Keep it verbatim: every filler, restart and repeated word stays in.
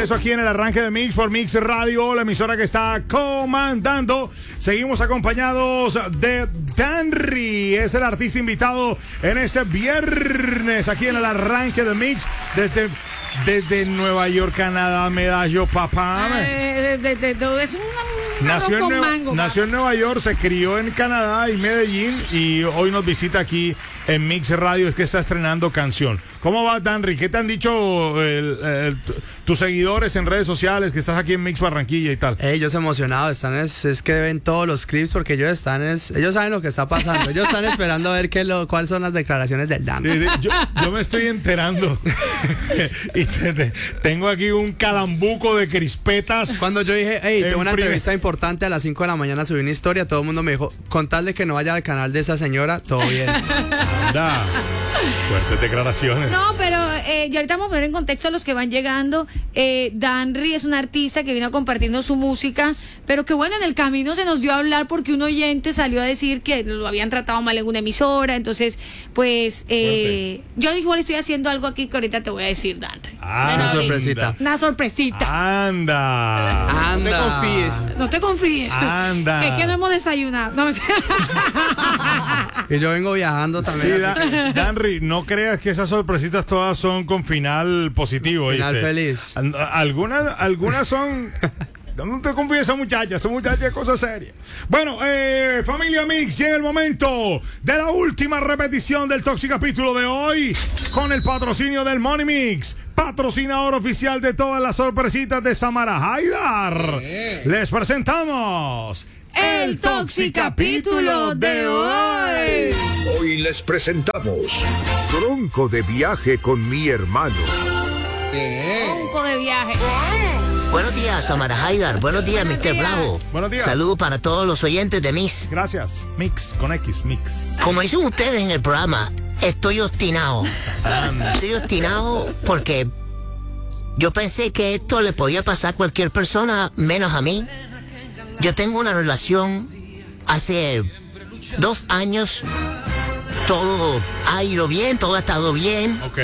regreso aquí en el arranque de Mix por Mix Radio, la emisora que está comandando. Seguimos acompañados de Danry, es el artista invitado en ese viernes aquí en el arranque de Mix desde, desde Nueva York, Canadá. Medallo, papá. Eh, de, de, de, es una, nació, en Nueva, mango, nació en Nueva York, se crió en Canadá y Medellín y hoy nos visita aquí en Mix Radio. Es que está estrenando canción. ¿Cómo va, Danry? ¿Qué te han dicho el, el, tus seguidores en redes sociales que estás aquí en Mix Barranquilla y tal? Ellos emocionados, están es, es que ven todos los clips porque ellos están es, ellos saben lo que está pasando. Ellos están esperando a ver qué lo, cuáles son las declaraciones del Danry. Sí, sí, yo, yo me estoy enterando y te, te, tengo aquí un calambuco de crispetas. Cuando yo dije, hey, tengo una primer... entrevista importante a las cinco de la mañana, subí una historia, todo el mundo me dijo, con tal de que no vaya al canal de esa señora, todo bien. Anda. Fuertes declaraciones. No, pero eh, ya ahorita vamos a poner en contexto a los que van llegando. Eh, Danry es un artista que vino a compartirnos su música, pero que bueno, en el camino se nos dio a hablar porque un oyente salió a decir que lo habían tratado mal en una emisora. Entonces, pues, eh, yo igual estoy haciendo algo aquí que ahorita te voy a decir, Danry. Una sorpresita. Una sorpresita. Anda. Anda. No te confíes. No te confíes. Anda. Que, que no hemos desayunado. No, Y yo vengo viajando también. Sí, da, que... Danry, no creas que esas sorpresitas todas son con final positivo. Final ¿viste? feliz. Algunas, algunas son... No te confíes, esa muchacha, esa muchacha es cosa seria. Bueno, eh, familia Mix, llega el momento de la última repetición del Toxic capítulo de hoy con el patrocinio del Money Mix, patrocinador oficial de todas las sorpresitas de Samara Haidar. Eh. Les presentamos el Toxic capítulo de hoy. Hoy les presentamos Tronco de viaje con mi hermano. Tronco de viaje. Buenos días, Samara Haidar. Buenos días, Buenos mister días. Bravo. Buenos días. Saludos para todos los oyentes de Mix. Gracias. Mix con X, Mix. Como dicen ustedes en el programa, estoy obstinado. Estoy obstinado porque yo pensé que esto le podía pasar a cualquier persona, menos a mí. Yo tengo una relación hace dos años. Todo ha ido bien, todo ha estado bien. Ok.